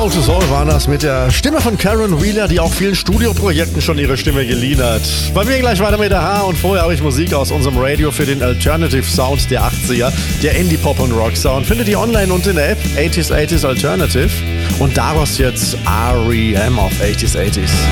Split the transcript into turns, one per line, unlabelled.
Soul to Soul war das mit der Stimme von Karen Wheeler, die auch vielen Studioprojekten schon ihre Stimme geliehen hat. Bei mir gleich weiter mit der H und vorher habe ich Musik aus unserem Radio für den Alternative Sound der 80er, der Indie Pop und Rock Sound. Findet ihr online und in der App 80s Alternative und daraus jetzt R.E.M. auf 80s.